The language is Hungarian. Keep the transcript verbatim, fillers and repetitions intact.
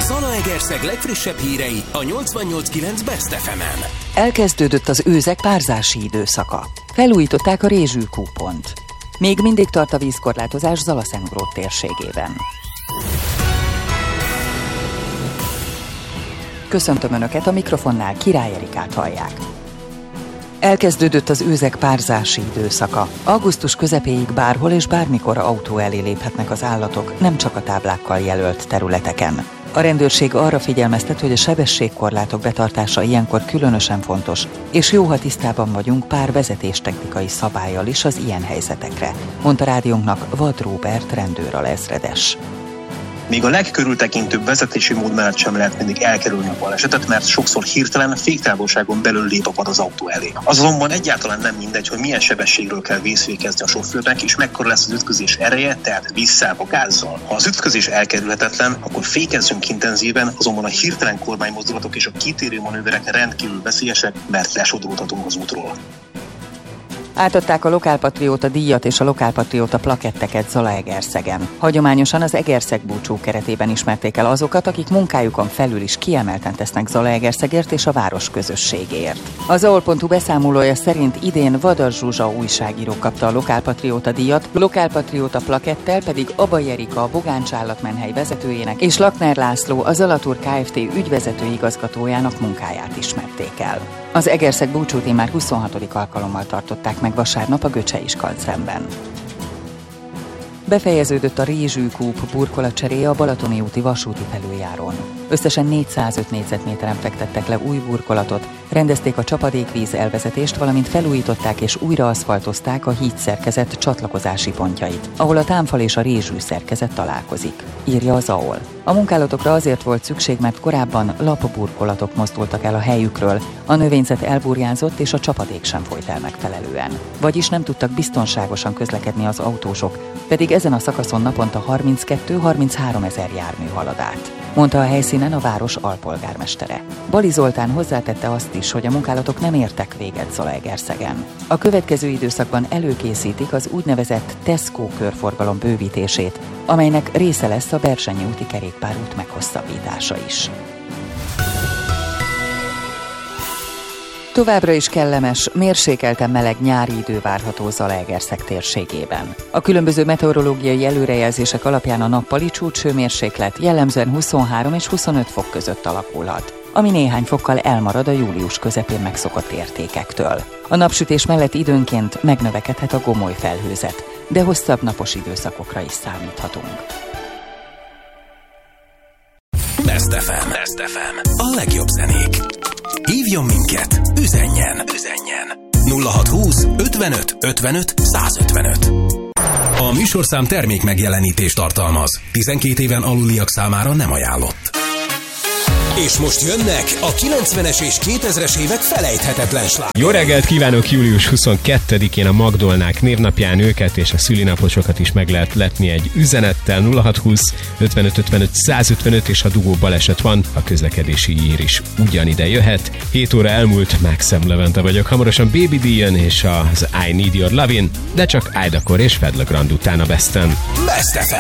Zalaegerszeg legfrissebb hírei a nyolcvannyolc kilenc Best ef emen. Elkezdődött az őzek párzási időszaka. Felújították a Rézsű kúpont. Még mindig tart a vízkorlátozás Zalaszentgrót térségében. Köszöntöm Önöket, a mikrofonnál Király Erikát hallják. Elkezdődött az őzek párzási időszaka. Augusztus közepéig bárhol és bármikor autó elé léphetnek az állatok, nem csak a táblákkal jelölt területeken. A rendőrség arra figyelmeztet, hogy a sebességkorlátok betartása ilyenkor különösen fontos, és jó, ha tisztában vagyunk pár vezetéstechnikai szabállyal is az ilyen helyzetekre, mondta rádiónknak Vad Róbert rendőralezredes. Még a legkörültekintőbb vezetési mód mellett sem lehet mindig elkerülni a balesetet, mert sokszor hirtelen féktávolságon belül lép a vad az autó elé. Az azonban egyáltalán nem mindegy, hogy milyen sebességről kell vészfékezni a sofőrnek, és mekkora lesz az ütközés ereje, tehát visszább a gázzal. Ha az ütközés elkerülhetetlen, akkor fékezzünk intenzíven, azonban a hirtelen kormánymozdulatok és a kitérő manőverek rendkívül veszélyesek, mert lesodródhatunk az útról. Átadták a Lokálpatrióta díjat és a Lokálpatrióta plaketteket Zalaegerszegen. Hagyományosan az Egerszeg búcsú keretében ismerték el azokat, akik munkájukon felül is kiemelten tesznek Zalaegerszegért és a város közösségért. Az á o el pont hu beszámolója szerint idén Vadas Zsuzsa újságíró kapta a Lokálpatrióta díjat, Lokálpatrióta plakettel pedig Abai Erika, a Bogáncs állatmenhely vezetőjének és Lakner László, a Zalatur Kft. Ügyvezető igazgatójának munkáját ismerték el. Az Egerszeg búcsút már huszonhatodik alkalommal tartották meg vasárnap a Göcsei-Skancenben. Befejeződött a Rézsű kúp burkolatcseréje a Balatoni úti vasúti felüljárón. Összesen négyszázöt négyzetméteren fektettek le új burkolatot, rendezték a csapadékvíz elvezetést, valamint felújították és újra aszfaltozták a hídszerkezet csatlakozási pontjait, ahol a támfal és a Rézsű szerkezet találkozik, írja az á o el. A munkálatokra azért volt szükség, mert korábban lapburkolatok mozdultak el a helyükről, a növényzet elburjánzott és a csapadék sem folyt el megfelelően. Vagyis nem tudtak biztonságosan közlekedni az autósok, pedig ezen a szakaszon naponta harminckettő-harminchárom ezer jármű halad át, mondta a helyszínen a város alpolgármestere. Bali Zoltán hozzátette azt is, hogy a munkálatok nem értek véget Zalaegerszegen. A következő időszakban előkészítik az úgynevezett Tesco körforgalom bővítését, amelynek része lesz a Berzsenyi úti kerékpárút meghosszabbítása is. Továbbra is kellemes, mérsékelten meleg nyári idő várható Zalaegerszeg térségében. A különböző meteorológiai előrejelzések alapján a nappali csúcshőmérséklet jellemzően huszonhárom és huszonöt fok között alakulhat, ami néhány fokkal elmarad a július közepén megszokott értékektől. A napsütés mellett időnként megnövekedhet a gomoly felhőzet, de hosszabb napos időszakokra is számíthatunk. Best ef em. Best ef em. A legjobb zenék. Hívjon minket, üzenjen, üzenjen. nulla hatszázhúsz ötvenöt ötvenöt százötvenöt. A műsorszám termék megjelenítést tartalmaz. tizenkét éven aluliak számára nem ajánlott. És most jönnek a kilencvenes és kétezres évek felejthetetlen slágerei. Jó reggelt kívánok! Július huszonkettedikén a Magdolnák névnapján őket és a szülinaposokat is meg lehet letni egy üzenettel. Nulla hatszázhúsz ötvenöt ötvenöt százötvenöt, és ha dugó baleset van, a közlekedési ír is ugyanide jöhet. hét óra elmúlt, Maxem Levente vagyok. Hamarosan Baby D jön és az I Need Your Lovin', de csak Aida Kor és Fedle Grand után a Besten. Best ef em.